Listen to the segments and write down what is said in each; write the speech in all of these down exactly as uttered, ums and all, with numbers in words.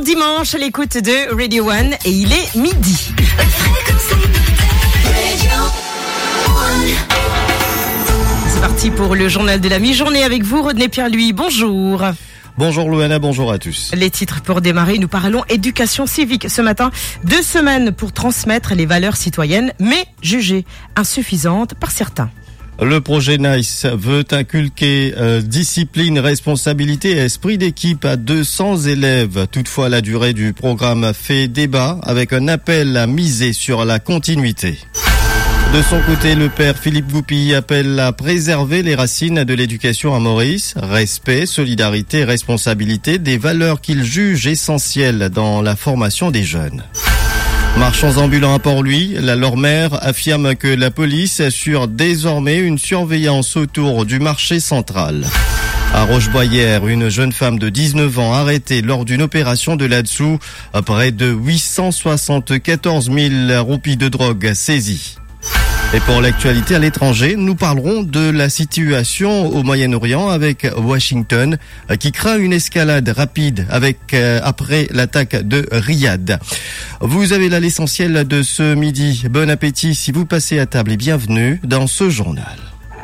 dimanche à l'écoute de Radio One et il est midi. C'est parti pour le journal de la mi-journée avec vous, Rodney Pierre-Louis. Bonjour. Bonjour Louana, bonjour à tous. Les titres pour démarrer, nous parlons éducation civique. Ce matin, deux semaines pour transmettre les valeurs citoyennes, mais jugées insuffisantes par certains. Le projet NICE veut inculquer euh, discipline, responsabilité et esprit d'équipe à deux cents élèves. Toutefois, la durée du programme fait débat avec un appel à miser sur la continuité. De son côté, le père Philippe Goupil appelle à préserver les racines de l'éducation à Maurice. Respect, solidarité, responsabilité, des valeurs qu'il juge essentielles dans la formation des jeunes. Marchands ambulants à Port-Louis, la Lormer affirme que la police assure désormais une surveillance autour du marché central. À Roche-Boyère, une jeune femme de dix-neuf ans arrêtée lors d'une opération de là-dessous. Près de huit cent soixante-quatorze mille roupies de drogue saisies. Et pour l'actualité à l'étranger, nous parlerons de la situation au Moyen-Orient avec Washington qui craint une escalade rapide avec euh, après l'attaque de Riyad. Vous avez là l'essentiel de ce midi. Bon appétit si vous passez à table et bienvenue dans ce journal.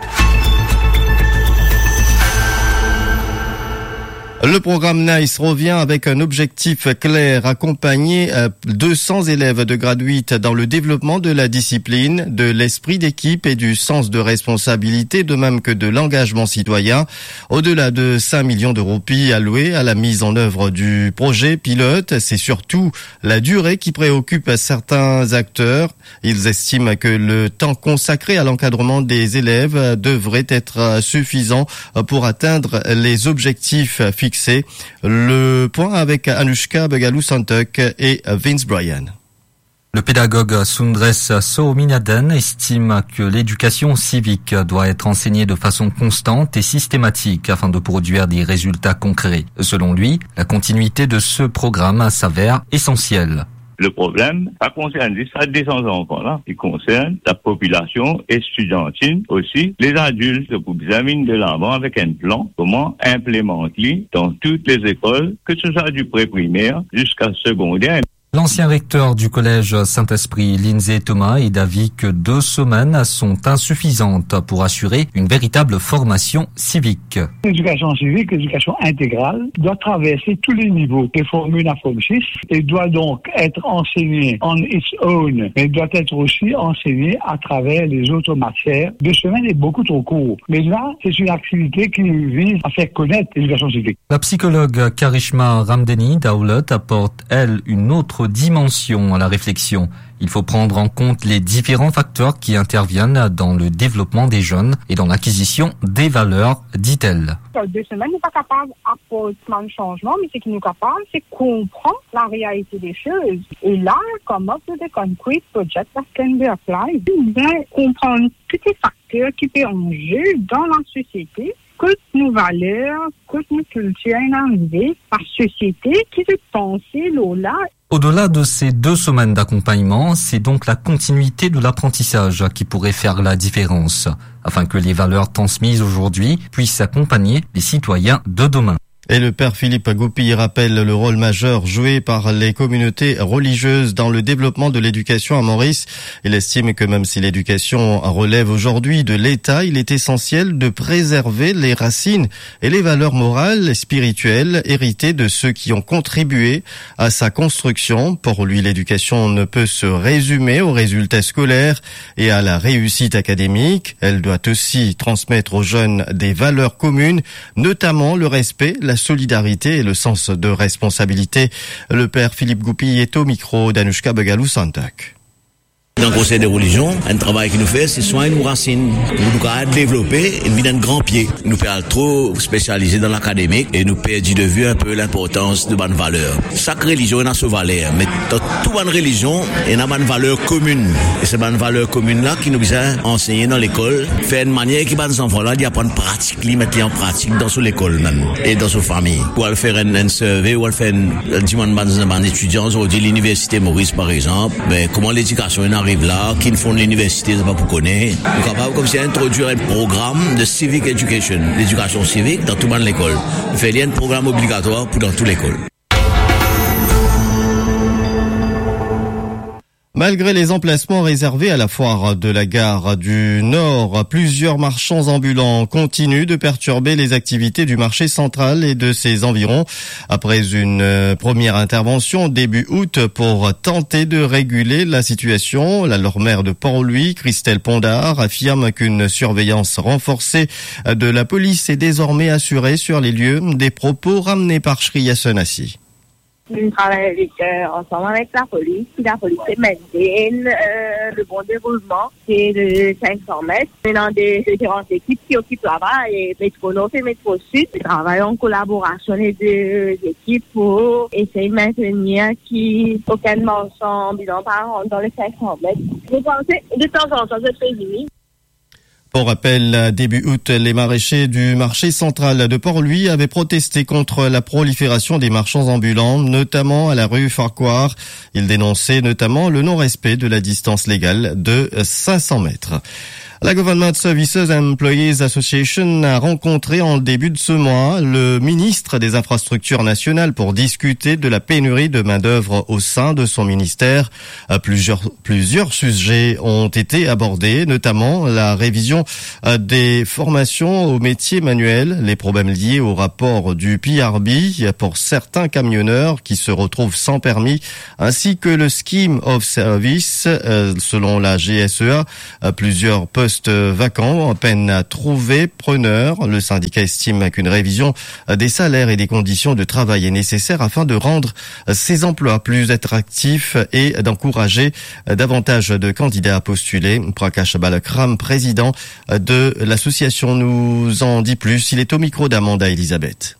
Le programme NICE revient avec un objectif clair, accompagner deux cents élèves de grade huit dans le développement de la discipline, de l'esprit d'équipe et du sens de responsabilité, de même que de l'engagement citoyen. Au-delà de cinq millions de roupies allouées à la mise en œuvre du projet pilote, c'est surtout la durée qui préoccupe certains acteurs. Ils estiment que le temps consacré à l'encadrement des élèves devrait être suffisant pour atteindre les objectifs fixés. Le point avec Anushka Begalou-Santok et Vince Bryan. Le pédagogue Sundres Sominaden estime que l'éducation civique doit être enseignée de façon constante et systématique afin de produire des résultats concrets. Selon lui, la continuité de ce programme s'avère essentielle. Le problème, ça concerne ça des enfants-là, qui concerne la population estudiantine aussi, les adultes pour examiner de l'avant avec un plan, comment implémenter dans toutes les écoles, que ce soit du pré-primaire jusqu'à secondaire. L'ancien recteur du collège Saint-Esprit, Lindsay Thomas, est d'avis que deux semaines sont insuffisantes pour assurer une véritable formation civique. L'éducation civique, l'éducation intégrale, doit traverser tous les niveaux des formules à forme six et doit donc être enseignée on its own, mais doit être aussi enseignée à travers les autres matières. Deux semaines est beaucoup trop court. Mais là, c'est une activité qui vise à faire connaître l'éducation civique. La psychologue Karishma Ramdeni Daoulet apporte, elle, une autre dimension à la réflexion. Il faut prendre en compte les différents facteurs qui interviennent dans le développement des jeunes et dans l'acquisition des valeurs, dit-elle. Deux semaines, nous ne sommes pas capables d'apporter plein de changements, mais ce qui nous est capable, c'est comprendre la réalité des choses. Et là, come up with a concrete project that can be applied. Bien comprendre tous les facteurs qui sont en jeu dans la société, que nos valeurs, que nos cultures arrivées par société qui se penser là. Au-delà de ces deux semaines d'accompagnement, c'est donc la continuité de l'apprentissage qui pourrait faire la différence, afin que les valeurs transmises aujourd'hui puissent accompagner les citoyens de demain. Et le père Philippe Goupil rappelle le rôle majeur joué par les communautés religieuses dans le développement de l'éducation à Maurice. Il estime que même si l'éducation relève aujourd'hui de l'État, il est essentiel de préserver les racines et les valeurs morales et spirituelles héritées de ceux qui ont contribué à sa construction. Pour lui, l'éducation ne peut se résumer aux résultats scolaires et à la réussite académique. Elle doit aussi transmettre aux jeunes des valeurs communes, notamment le respect, la solidarité et le sens de responsabilité. Le père Philippe Goupil est au micro d'Anushka Begalou-Santok. Dans le Conseil des religions, un travail qui nous fait, c'est soigner nos racines. Nous nous développer une vie d'un grand pied. Nous perdons trop spécialisés dans l'académique et nous perdons de vue un peu l'importance de bonnes valeurs. Chaque religion a ses valeurs, mais dans toute bonne religion, il y a une valeur commune. Et c'est une valeur commune-là qui nous besoin enseigner dans l'école, faire une manière qui va nos enfants-là d'apprendre pratique, les mettre en pratique dans l'école même et dans sa famille. Ou à faire un, un survey, ou à faire un, un étudiant aujourd'hui, l'université Maurice par exemple, mais comment l'éducation est arrive là, qui ne font l'université, c'est pas pour connaître. Nous sommes capables comme si introduire un programme de civic education, l'éducation civique dans tout le monde l'école. Faire un programme obligatoire pour dans toute l'école. Malgré les emplacements réservés à la foire de la gare du Nord, plusieurs marchands ambulants continuent de perturber les activités du marché central et de ses environs. Après une première intervention début août pour tenter de réguler la situation, la maire de Port-Louis, Christelle Pondard, affirme qu'une surveillance renforcée de la police est désormais assurée sur les lieux. Des propos ramenés par Shriya Senassi. Nous travaillons avec, euh, ensemble avec la police. La police est maintienne. Euh, le bon déroulement, c'est de cinq cents mètres. Maintenant, des différentes équipes qui occupent là-bas, et Métro Nord et Métro Sud. Nous travaillons en collaboration les deux équipes pour essayer de maintenir qu'aucun marchand ambulant par dans les cinq cents mètres. Vous pensez, de temps en temps, je fais limite. Pour rappel, début août, les maraîchers du marché central de Port-Louis avaient protesté contre la prolifération des marchands ambulants, notamment à la rue Farquhar. Ils dénonçaient notamment le non-respect de la distance légale de cinq cents mètres. La Government Services Employees Association a rencontré en début de ce mois le ministre des Infrastructures nationales pour discuter de la pénurie de main-d'œuvre au sein de son ministère. Plusieurs, plusieurs sujets ont été abordés, notamment la révision des formations aux métiers manuels, les problèmes liés au rapport du P R B pour certains camionneurs qui se retrouvent sans permis, ainsi que le Scheme of Service. Selon la G S E A, plusieurs postes vacants, en peine à trouver preneur. Le syndicat estime qu'une révision des salaires et des conditions de travail est nécessaire afin de rendre ces emplois plus attractifs et d'encourager davantage de candidats à postuler. Prakash Balakram, président de l'association, nous en dit plus. Il est au micro d'Amanda Elisabeth.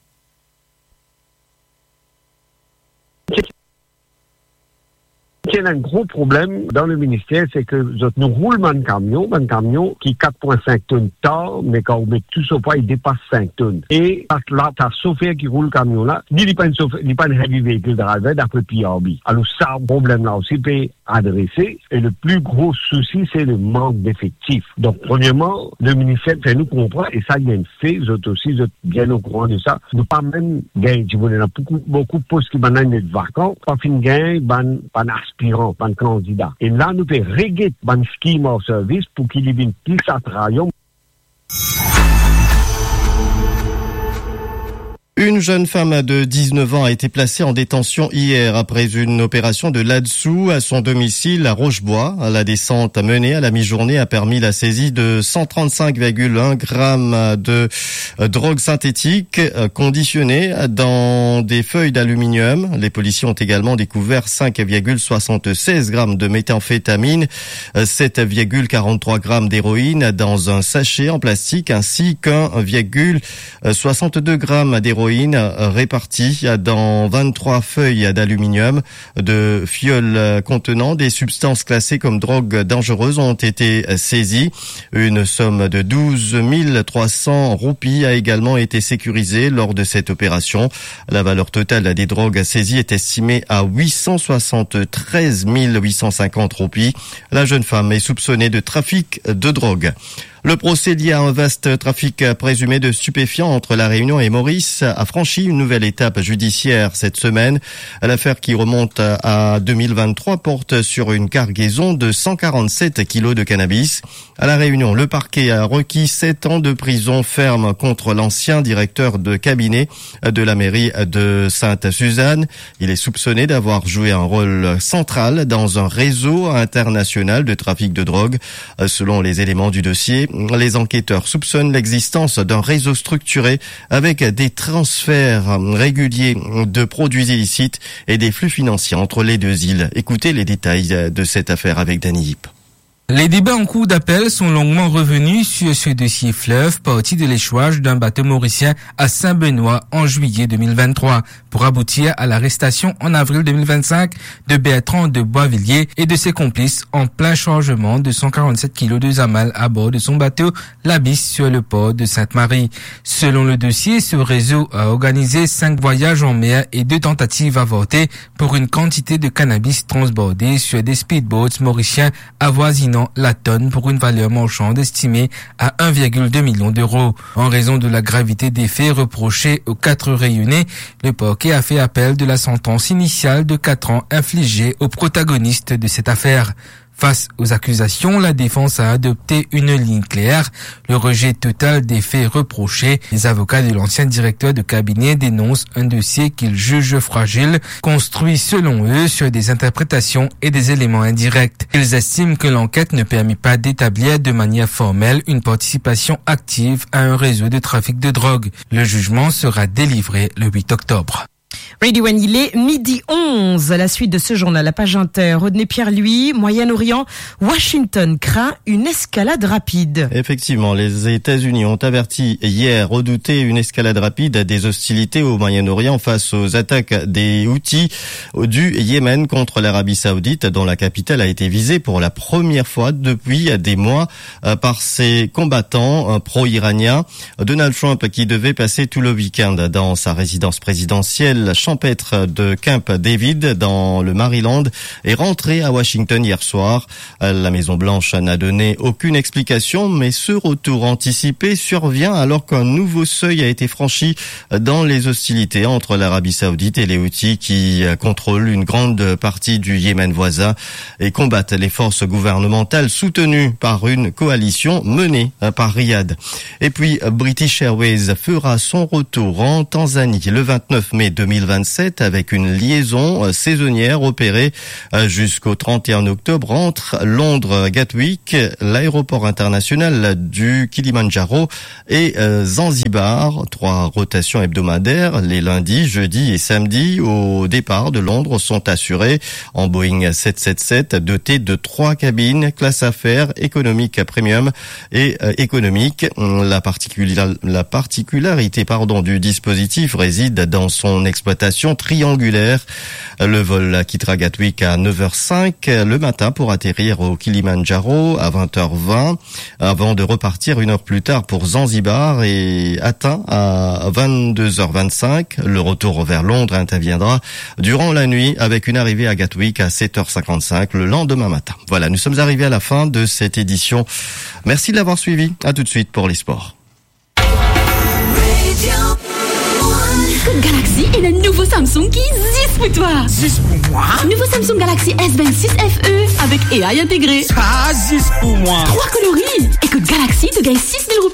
Il y a un gros problème dans le ministère, c'est que nous roulons un camion, un camion qui est quatre virgule cinq tonnes tard, mais quand on met tout sur poids, il dépasse cinq tonnes. Et là, tu as un chauffeur qui roule le camion là, il n'est pas une chauffeur, il n'est pas une heavy vehicle driver d'après P R B. Alors ça, le problème là aussi peut être adressé. Et le plus gros souci, c'est le manque d'effectifs. Donc, premièrement, le ministère fait nous comprendre, et ça, il y a une fait, vous autres aussi, vous êtes bien au courant de ça. Nous pas même gagner, tu vois, il y a beaucoup, beaucoup de postes qui vont être vacants, pas fin de gagner, ban, ban aspirant, ban candidat. Et là, nous pouvons régler ban scheme of service pour qu'il y ait plus attrayant. Une jeune femme de dix-neuf ans a été placée en détention hier après une opération de L A D S O U à son domicile à Rochebois. La descente menée à la mi-journée a permis la saisie de cent trente-cinq virgule un grammes de drogue synthétique conditionnée dans des feuilles d'aluminium. Les policiers ont également découvert cinq virgule soixante-seize grammes de méthamphétamine, sept virgule quarante-trois grammes d'héroïne dans un sachet en plastique ainsi qu'un virgule soixante-deux grammes d'héroïne répartis dans vingt-trois feuilles d'aluminium. De fioles contenant des substances classées comme drogues dangereuses ont été saisies. Une somme de douze mille trois cents roupies a également été sécurisée lors de cette opération. La valeur totale des drogues saisies est estimée à huit cent soixante-treize mille huit cent cinquante roupies. La jeune femme est soupçonnée de trafic de drogue. Le procès lié à un vaste trafic présumé de stupéfiants entre La Réunion et Maurice a franchi une nouvelle étape judiciaire cette semaine. L'affaire, qui remonte à deux mille vingt-trois, porte sur une cargaison de cent quarante-sept kilos de cannabis. À La Réunion, le parquet a requis sept ans de prison ferme contre l'ancien directeur de cabinet de la mairie de Sainte-Suzanne. Il est soupçonné d'avoir joué un rôle central dans un réseau international de trafic de drogue. Selon les éléments du dossier, les enquêteurs soupçonnent l'existence d'un réseau structuré avec des transferts réguliers de produits illicites et des flux financiers entre les deux îles. Écoutez les détails de cette affaire avec Danny Hip. Les débats en cours d'appel sont longuement revenus sur ce dossier fleuve, parti de l'échouage d'un bateau mauricien à Saint-Benoît en juillet deux mille vingt-trois, pour aboutir à l'arrestation en avril deux mille vingt-cinq de Bertrand de Boisvilliers et de ses complices en plein chargement de cent quarante-sept kilos de zamal à bord de son bateau l'Abyss sur le port de Sainte-Marie. Selon le dossier, ce réseau a organisé cinq voyages en mer et deux tentatives avortées pour une quantité de cannabis transbordé sur des speedboats mauriciens avoisinés avoisinant la tonne pour une valeur marchande estimée à un virgule deux million d'euros. En raison de la gravité des faits reprochés aux quatre rayonnés, le parquet a fait appel de la sentence initiale de quatre ans infligée aux protagonistes de cette affaire. Face aux accusations, la défense a adopté une ligne claire, le rejet total des faits reprochés. Les avocats de l'ancien directeur de cabinet dénoncent un dossier qu'ils jugent fragile, construit selon eux sur des interprétations et des éléments indirects. Ils estiment que l'enquête ne permet pas d'établir de manière formelle une participation active à un réseau de trafic de drogue. Le jugement sera délivré le huit octobre. Radio One, il est midi onze. À la suite de ce journal, la page inter. Rodney Pierre, lui, Moyen-Orient, Washington craint une escalade rapide. Effectivement, les États-Unis ont averti hier redouter une escalade rapide des hostilités au Moyen-Orient face aux attaques des Houthis du Yémen contre l'Arabie Saoudite, dont la capitale a été visée pour la première fois depuis des mois par ses combattants pro-iraniens. Donald Trump, qui devait passer tout le week-end dans sa résidence présidentielle champêtre de Camp David dans le Maryland, est rentré à Washington hier soir. La Maison-Blanche n'a donné aucune explication, mais ce retour anticipé survient alors qu'un nouveau seuil a été franchi dans les hostilités entre l'Arabie Saoudite et les Houthis qui contrôlent une grande partie du Yémen voisin et combattent les forces gouvernementales soutenues par une coalition menée par Riyad. Et puis British Airways fera son retour en Tanzanie le vingt-neuf mai deux mille vingt-sept avec une liaison saisonnière opérée jusqu'au trente et un octobre entre Londres Gatwick, l'aéroport international du Kilimandjaro et Zanzibar. Trois rotations hebdomadaires les lundis, jeudis et samedis au départ de Londres sont assurées en Boeing sept cent soixante-sept doté de trois cabines classe affaires, économique premium et euh, économique. La, particula- la particularité pardon, du dispositif réside dans son exploitation triangulaire. Le vol quittera Gatwick à neuf heures cinq le matin pour atterrir au Kilimandjaro à vingt heures vingt avant de repartir une heure plus tard pour Zanzibar et atteint à vingt-deux heures vingt-cinq. Le retour vers Londres interviendra durant la nuit avec une arrivée à Gatwick à sept heures cinquante-cinq le lendemain matin. Voilà, nous sommes arrivés à la fin de cette édition. Merci de l'avoir suivi. À tout de suite pour les sports. Comme Galaxy et le nouveau Samsung qui existe pour toi. Juste pour moi. Nouveau Samsung Galaxy S vingt-six F E avec A I intégré. Ça, juste pour moi. Trois coloris. Et que Galaxy te gagne six mille roupies